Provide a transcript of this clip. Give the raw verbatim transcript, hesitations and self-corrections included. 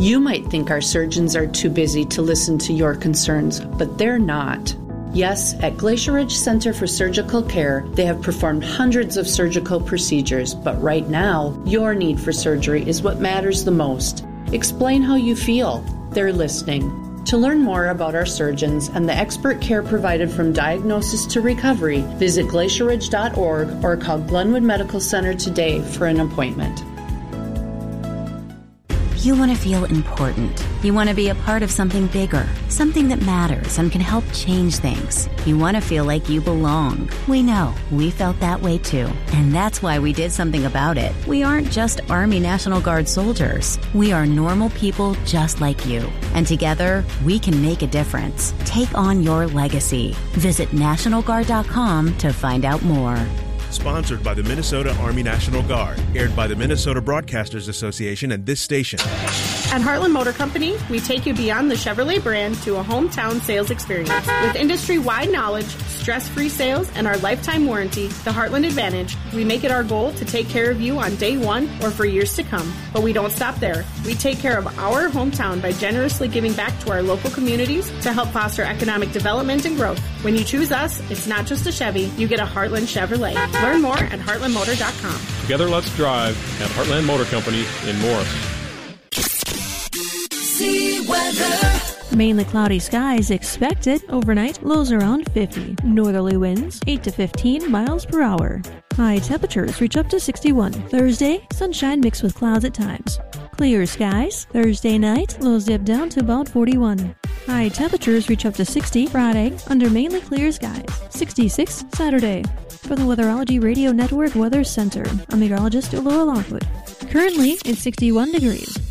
You might think our surgeons are too busy to listen to your concerns, but they're not. Yes, at Glacier Ridge Center for Surgical Care, they have performed hundreds of surgical procedures, but right now, your need for surgery is what matters the most. Explain how you feel. They're listening. To learn more about our surgeons and the expert care provided from diagnosis to recovery, visit glacier ridge dot org or call Glenwood Medical Center today for an appointment. You want to feel important. You want to be a part of something bigger, something that matters and can help change things. You want to feel like you belong. We know. We felt that way too. And that's why we did something about it. We aren't just Army National Guard soldiers. We are normal people just like you. And together, we can make a difference. Take on your legacy. Visit national guard dot com to find out more. Sponsored by the Minnesota Army National Guard. Aired by the Minnesota Broadcasters Association and this station. At Heartland Motor Company, we take you beyond the Chevrolet brand to a hometown sales experience. With industry-wide knowledge, stress-free sales, and our lifetime warranty, the Heartland Advantage, we make it our goal to take care of you on day one or for years to come. But we don't stop there. We take care of our hometown by generously giving back to our local communities to help foster economic development and growth. When you choose us, it's not just a Chevy, you get a Heartland Chevrolet. Learn more at heartland motor dot com. Together, let's drive at Heartland Motor Company in Morris. See weather. Mainly cloudy skies expected. Overnight, lows around fifty. Northerly winds, eight to fifteen miles per hour. High temperatures reach up to sixty-one. Thursday, sunshine mixed with clouds at times. Clear skies. Thursday night, lows dip down to about forty-one. High temperatures reach up to sixty. Friday, under mainly clear skies. sixty-six Saturday. For the Weatherology Radio Network Weather Center, I'm meteorologist Laura Longwood. Currently, it's sixty-one degrees.